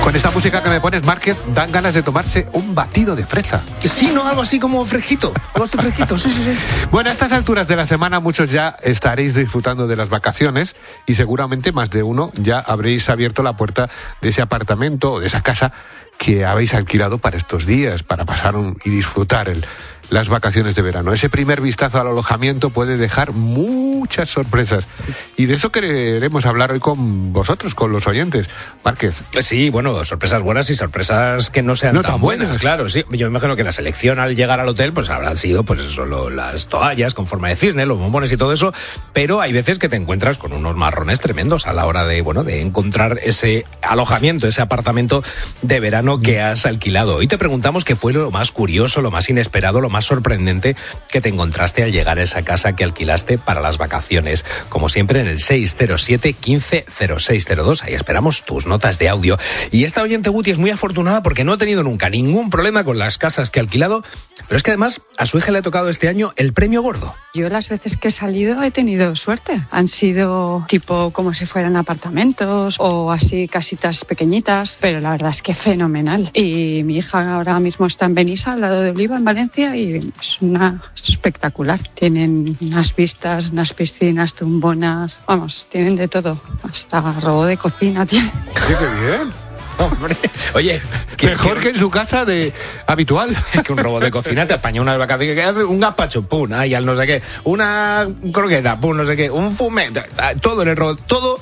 Con esta música que me pones, Márquez, dan ganas de tomarse un batido de fresa. Sí, ¿no? Algo así como fresquito. Algo así fresquito, sí. Bueno, a estas alturas de la semana muchos ya estaréis disfrutando de las vacaciones y seguramente más de uno ya habréis abierto la puerta de ese apartamento o de esa casa que habéis alquilado para estos días, para pasar y disfrutar las vacaciones de verano. Ese primer vistazo al alojamiento puede dejar muchas sorpresas y de eso queremos hablar hoy con vosotros, con los oyentes. Márquez. Sí, bueno, sorpresas buenas y sorpresas que no sean tan buenas. Claro, sí. Yo me imagino que la selección al llegar al hotel pues habrá sido pues eso, las toallas con forma de cisne, los bombones y todo eso, pero hay veces que te encuentras con unos marrones tremendos a la hora de encontrar ese alojamiento, ese apartamento de verano que has alquilado. Hoy te preguntamos qué fue lo más curioso, lo más inesperado, lo más sorprendente que te encontraste al llegar a esa casa que alquilaste para las vacaciones. Como siempre en el 607 15 0602. Ahí esperamos tus notas de audio. Y esta oyente Guti es muy afortunada porque no ha tenido nunca ningún problema con las casas que ha alquilado, pero es que además a su hija le ha tocado este año el premio gordo. Yo las veces que he salido he tenido suerte. Han sido tipo como si fueran apartamentos o así casitas pequeñitas, pero la verdad es que fenomenal. Y mi hija ahora mismo está en Benissa, al lado de Oliva, en Valencia, y es espectacular. Tienen unas vistas, unas piscinas, tumbonas, vamos, tienen de todo. Hasta robot de cocina tienen. ¡Qué bien! Hombre, oye, mejor que en su casa habitual. Que un robot de cocina te apaña unas vacaciones, un gazpacho, pum, ahí al no sé qué, una croqueta, pum, no sé qué, un fumet, todo en el robot, todo.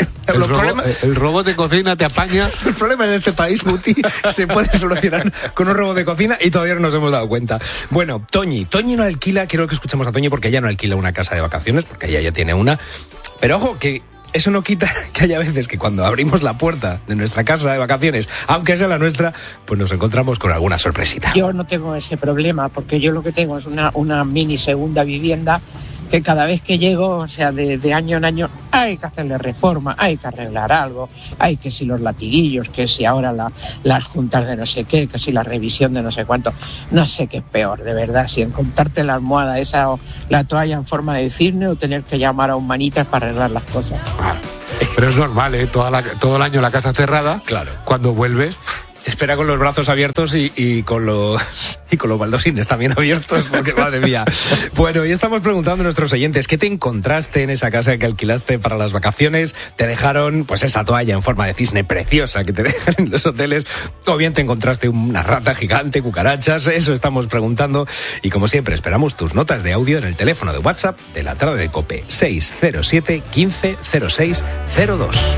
El robot de cocina te apaña. Los problemas de este país, Guti, se pueden solucionar con un robot de cocina y todavía no nos hemos dado cuenta. Bueno, Toñi no alquila, quiero que escuchemos a Toñi porque ella no alquila una casa de vacaciones, porque ella ya tiene una. Pero ojo, que eso no quita que haya veces que cuando abrimos la puerta de nuestra casa de vacaciones, aunque sea la nuestra, pues nos encontramos con alguna sorpresita. Yo no tengo ese problema porque yo lo que tengo es una mini segunda vivienda que cada vez que llego, o sea, de año en año, hay que hacerle reforma, hay que arreglar algo, hay que si los latiguillos, que si ahora las juntas de no sé qué, que si la revisión de no sé cuánto, no sé qué es peor, de verdad, si encontrarte la almohada esa o la toalla en forma de cisne o tener que llamar a un manitas para arreglar las cosas. Pero es normal, ¿eh? Todo el año la casa cerrada, claro. Cuando vuelves te espera con los brazos abiertos y con los baldosines también abiertos, porque madre mía. Bueno, y estamos preguntando a nuestros oyentes, ¿qué te encontraste en esa casa que alquilaste para las vacaciones? ¿Te dejaron pues esa toalla en forma de cisne preciosa que te dejan en los hoteles? ¿O bien te encontraste una rata gigante, cucarachas? Eso estamos preguntando. Y como siempre, esperamos tus notas de audio en el teléfono de WhatsApp de la tarde de COPE, 607 15 06 02.